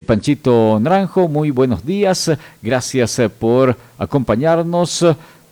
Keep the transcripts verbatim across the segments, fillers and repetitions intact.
Panchito Naranjo, muy buenos días, gracias eh, por acompañarnos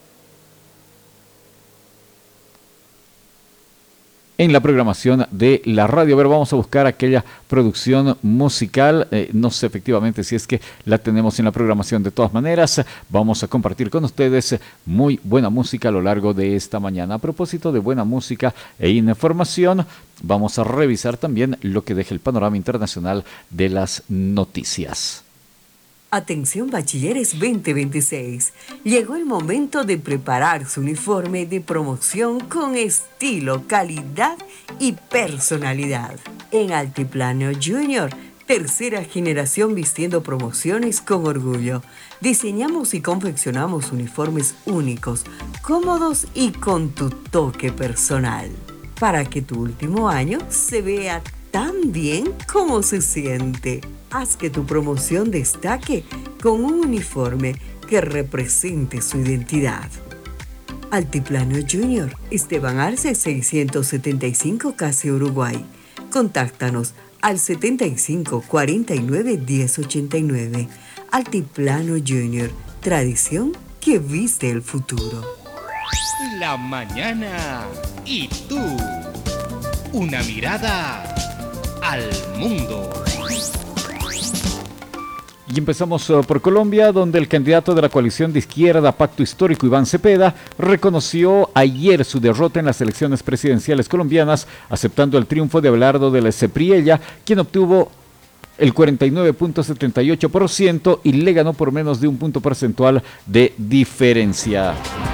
en la programación de la radio. A ver, vamos a buscar aquella producción musical. Eh, no sé efectivamente si es que la tenemos en la programación. De todas maneras, vamos a compartir con ustedes muy buena música a lo largo de esta mañana. A propósito de buena música e información, vamos a revisar también lo que deja el panorama internacional de las noticias. Atención bachilleres veinte veintiséis, llegó el momento de preparar su uniforme de promoción con estilo, calidad y personalidad. En Altiplano Junior, tercera generación vistiendo promociones con orgullo. Diseñamos y confeccionamos uniformes únicos, cómodos y con tu toque personal, para que tu último año se vea tan bien como se siente. Haz que tu promoción destaque con un uniforme que represente su identidad. Altiplano Junior, Esteban Arce seiscientos setenta y cinco, Casi Uruguay. Contáctanos al setenta y cinco cuarenta y nueve diez ochenta y nueve. Altiplano Junior, tradición que viste el futuro. La mañana y tú. Una mirada al mundo. Y empezamos uh, por Colombia, donde el candidato de la coalición de izquierda Pacto Histórico, Iván Cepeda, reconoció ayer su derrota en las elecciones presidenciales colombianas, aceptando el triunfo de Abelardo de la Cepriella, quien obtuvo el cuarenta y nueve punto setenta y ocho por ciento y le ganó por menos de un punto porcentual de diferencia.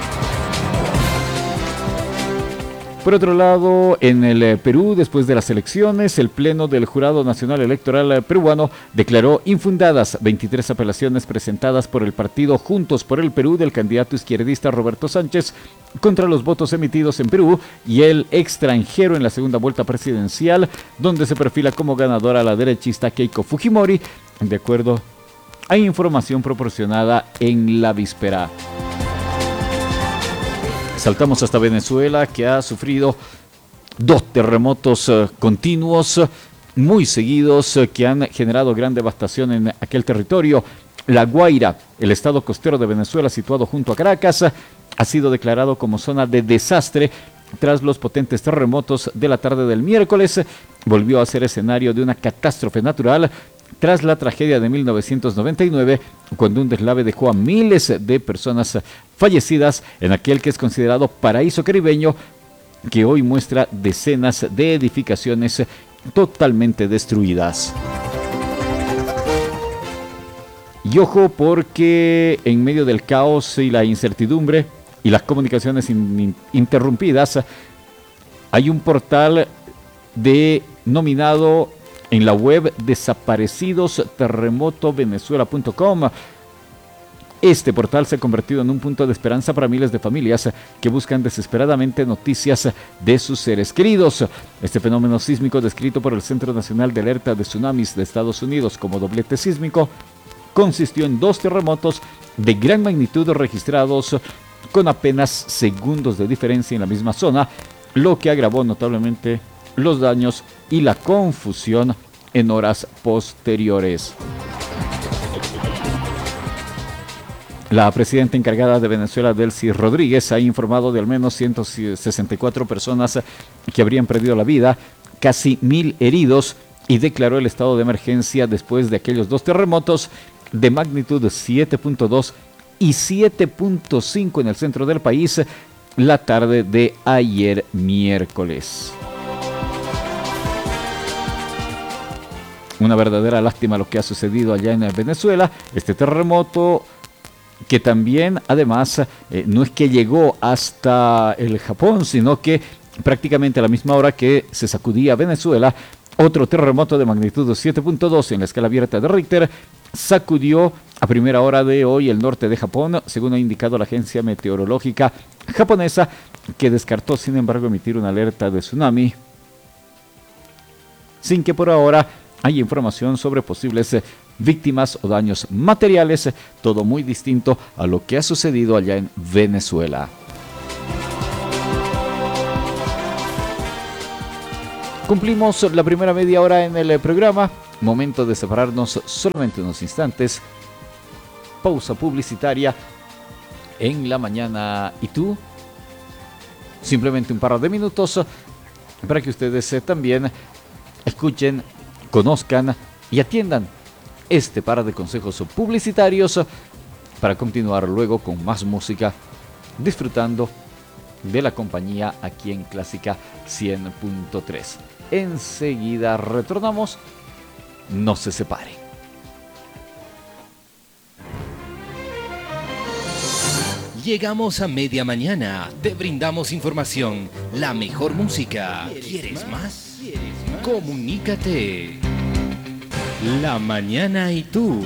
Por otro lado, en el eh, Perú, después de las elecciones, el Pleno del Jurado Nacional Electoral eh, peruano declaró infundadas veintitrés apelaciones presentadas por el partido Juntos por el Perú del candidato izquierdista Roberto Sánchez contra los votos emitidos en Perú y el extranjero en la segunda vuelta presidencial, donde se perfila como ganadora la derechista Keiko Fujimori, de acuerdo a información proporcionada en la víspera. Saltamos hasta Venezuela, que ha sufrido dos terremotos uh, continuos, uh, muy seguidos, uh, que han generado gran devastación en aquel territorio. La Guaira, el estado costero de Venezuela, situado junto a Caracas, uh, ha sido declarado como zona de desastre tras los potentes terremotos de la tarde del miércoles. Volvió a ser escenario de una catástrofe natural tras la tragedia de mil novecientos noventa y nueve, cuando un deslave dejó a miles de personas fallecidas en aquel que es considerado paraíso caribeño, que hoy muestra decenas de edificaciones totalmente destruidas. Y ojo, porque en medio del caos y la incertidumbre y las comunicaciones in- interrumpidas, hay un portal denominado en la web desaparecidos terremoto venezuela punto com. Este portal se ha convertido en un punto de esperanza para miles de familias que buscan desesperadamente noticias de sus seres queridos. Este fenómeno sísmico, descrito por el Centro Nacional de Alerta de Tsunamis de Estados Unidos como doblete sísmico, consistió en dos terremotos de gran magnitud registrados con apenas segundos de diferencia en la misma zona, lo que agravó notablemente los daños y la confusión en horas posteriores. La presidenta encargada de Venezuela, Delcy Rodríguez, ha informado de al menos ciento sesenta y cuatro personas que habrían perdido la vida, casi mil heridos, y declaró el estado de emergencia después de aquellos dos terremotos de magnitud siete punto dos y siete punto cinco en el centro del país la tarde de ayer miércoles. Una verdadera lástima lo que ha sucedido allá en Venezuela. Este terremoto, que también además eh, no es que llegó hasta el Japón, sino que prácticamente a la misma hora que se sacudía Venezuela, otro terremoto de magnitud siete punto dos en la escala abierta de Richter sacudió a primera hora de hoy el norte de Japón, según ha indicado la agencia meteorológica japonesa, que descartó sin embargo emitir una alerta de tsunami, sin que por ahora haya información sobre posibles víctimas o daños materiales, todo muy distinto a lo que ha sucedido allá en Venezuela. Cumplimos la primera media hora en el programa. Momento de separarnos solamente unos instantes. Pausa publicitaria en la mañana. ¿Y tú? Simplemente un par de minutos para que ustedes eh, también escuchen, conozcan y atiendan este par de consejos publicitarios para continuar luego con más música, disfrutando de la compañía aquí en Clásica cien punto tres. Enseguida retornamos, no se separen. Llegamos a media mañana, te brindamos información, la mejor música. ¿Quieres más? Comunícate. La mañana y tú.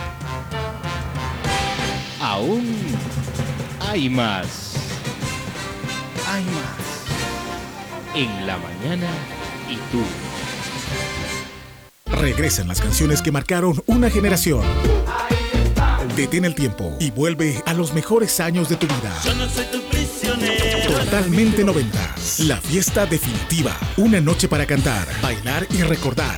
Aún hay más. Hay más. En la mañana y tú. Regresan las canciones que marcaron una generación. Detén el tiempo y vuelve a los mejores años de tu vida. Yo no soy tu prisionero. Totalmente noventas. La fiesta definitiva. Una noche para cantar, bailar y recordar.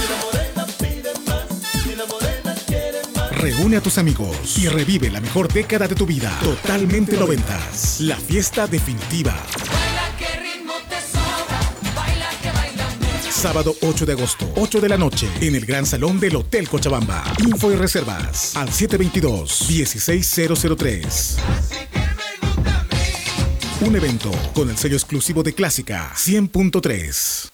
Reúne a tus amigos y revive la mejor década de tu vida. Totalmente noventas. La fiesta definitiva. Sábado ocho de agosto, ocho de la noche, en el Gran Salón del Hotel Cochabamba. Info y reservas al siete dos dos, uno seis cero cero tres. Un evento con el sello exclusivo de Clásica cien punto tres.